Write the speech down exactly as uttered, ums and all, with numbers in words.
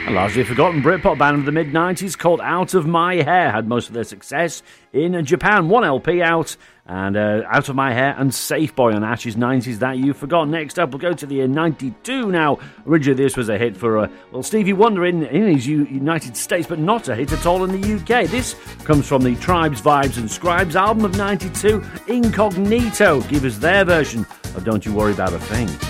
A largely forgotten Britpop band of the mid nineties called Out of My Hair had most of their success in Japan. One L P out, and uh, Out of My Hair and Safe Boy on Ash's nineties That You Forgot. Next up, we'll go to the year ninety-two now. Originally, this was a hit for uh, well Stevie Wonder in, in his U- United States, but not a hit at all in the U K. This comes from the Tribes, Vibes and Scribes album of ninety-two, Incognito. Give us their version of Don't You Worry About a Thing.